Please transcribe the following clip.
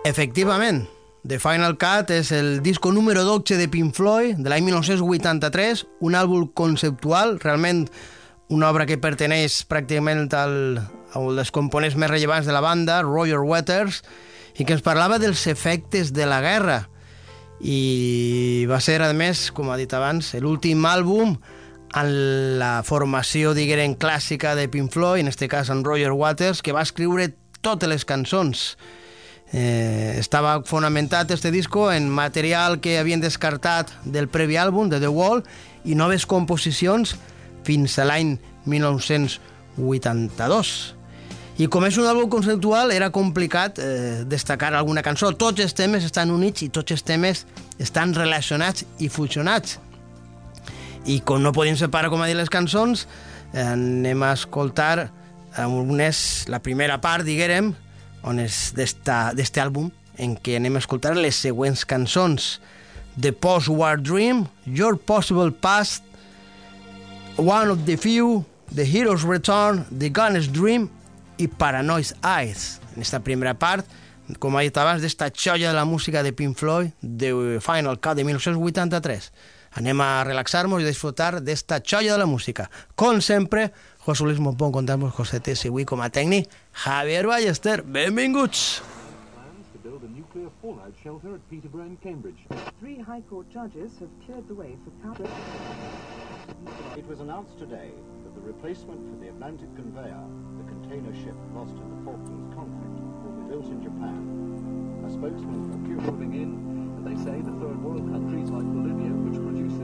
Efectivament, The Final Cut és el disco número 12 de Pink Floyd de l'any 1983, un àlbum conceptual, realment una obra que perteneix pràcticament als dels components més rellevants de la banda, Roger Waters, i que ens parlava dels efectes de la guerra. I va ser, a més, com ha dit abans, l'últim àlbum en la formació, diguem, clàssica de Pink Floyd, en aquest cas en Roger Waters, que va escriure totes les cançons. Estava fonamentat este disco en material que havien descartat del previ àlbum, de The Wall, i noves composicions fins a l'any 1982. I com és un àlbum conceptual, era complicat destacar alguna cançó. Tots els temes estan units i tots els temes estan relacionats i fusionats. I com no podem separar, com ha dit, les cançons, anem a escoltar la primera part, diguem, on és d'este àlbum, en què anem a escoltar les següents cançons: The Post-War Dream, Your Possible Past, One of the Few, The Hero's Return, The Gunner's Dream i Paranoid Eyes. En esta primera part, com ha dit abans, d'esta xoia de la música de Pink Floyd, The Final Cut de 1983. Anem a relaxar-nos i disfrutar d'esta xoia de la música. Com sempre, José Luis Mompón, comptant amb José T. Seguí com a tècnic, Javier Ballester. Benvinguts! To build a nuclear fallout shelter at Peterborough and Cambridge. 3 High Court judges have cleared the way for power. It was announced today that the replacement for the Atlantic conveyor, the container ship lost in the Falklands conflict, will be built in Japan. A spokesman for Pure moving in, and they say the third world countries like Bolivia, which produce